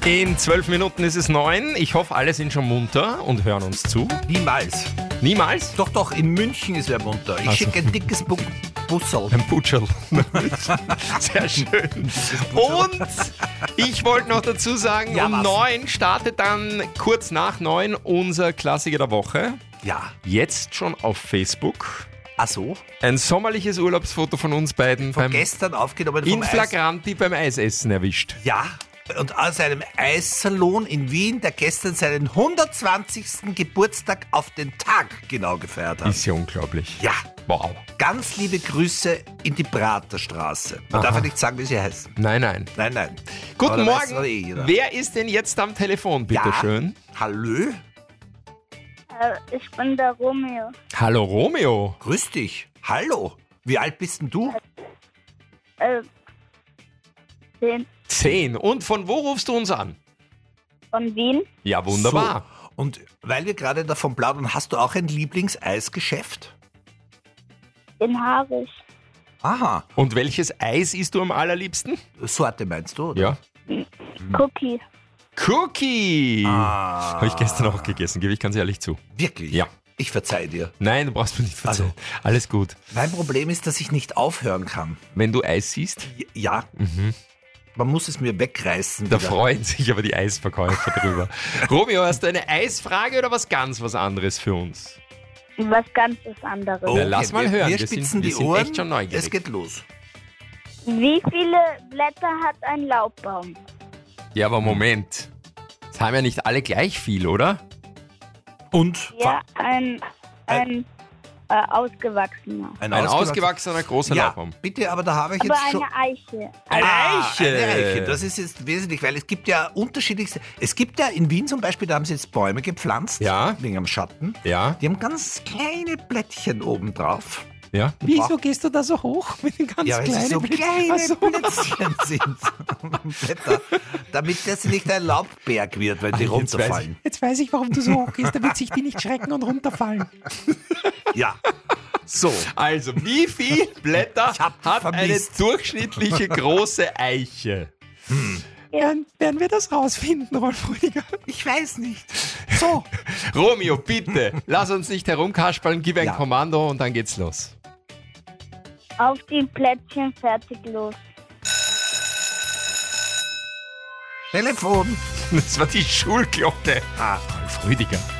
In 12 Minuten ist es 9. Ich hoffe, alle sind schon munter und hören uns zu. Niemals. Niemals? Doch, in München ist er munter. Ich schicke ein dickes Bussel. Ein Putschel. Sehr schön. Und ich wollte noch dazu sagen, Ja, um was? 9 startet dann kurz nach 9 unser Klassiker der Woche. Ja. Jetzt schon auf Facebook. Ach so? Ein sommerliches Urlaubsfoto von uns beiden Von beim gestern aufgenommen vom in Flagranti beim Eisessen erwischt. Ja. Und aus einem Eissalon in Wien, der gestern seinen 120. Geburtstag auf den Tag genau gefeiert hat. Ist ja unglaublich. Ja. Wow. Ganz liebe Grüße in die Praterstraße. Man darf ja nicht sagen, wie sie heißt. Nein. Nein. Aber Guten da weiß doch Morgen. jeder. Wer ist denn jetzt am Telefon, bitteschön? Hallo? Ich bin der Romeo. Hallo Romeo. Grüß dich. Hallo. Wie alt bist denn du? 10 10. Und von wo rufst du uns an? von Wien. Ja, wunderbar. So. Und weil wir gerade davon plaudern, hast du auch ein Lieblingseisgeschäft? In Harisch. Aha. Und welches Eis isst du am allerliebsten? Sorte meinst du, oder? Ja. Cookie. Cookie. Ah. Habe ich gestern auch gegessen, gebe ich ganz ehrlich zu. Wirklich? Ja. Ich verzeih dir. Nein, du brauchst mir nicht verzeihen. Alles gut. Mein Problem ist, dass ich nicht aufhören kann. Wenn du Eis siehst, Ja. Man muss es mir wegreißen. da wieder. freuen sich aber die Eisverkäufer drüber. Romeo, hast du eine Eisfrage oder was ganz was anderes für uns? Was ganz anderes. Na, lass mal hören. Wir Wir sind- spitzen wir die sind Ohren. echt schon neugierig. Es geht los. Wie viele Blätter hat ein Laubbaum? Ja, aber Moment. Das haben ja nicht alle gleich viel, oder? Und Ja, ein ausgewachsener. Ein ausgewachsener großer Ja, Laubbaum. bitte, aber da habe ich Aber jetzt schon... eine Eiche. Eine Eiche. Eine Eiche. Das ist jetzt wesentlich, weil es gibt ja unterschiedlichste... Es gibt ja in Wien zum Beispiel, da haben sie jetzt Bäume gepflanzt, Ja. wegen am Schatten. Ja, Die haben ganz kleine Blättchen oben drauf. ja. Wieso gehst du da so hoch mit den ganz Ja, weil es so kleine Plätzchen sind. Blätter. Damit das nicht ein Laubberg wird, wenn die runterfallen. Jetzt weiß ich, warum du so hoch gehst, damit sich die nicht schrecken und runterfallen. Ja. So. Also, wie viel Blätter Ich hab hat vermisst. eine durchschnittliche große Eiche? Werden wir das rausfinden, Rolf Rüdiger? Ich weiß nicht. So. Romeo, bitte, lass uns nicht herumkaspern, gib ein Ja. Kommando und dann geht's los. Auf die Plättchen, fertig, los. Telefon. Das war die Schulglocke. Ah. Rolf Rüdiger.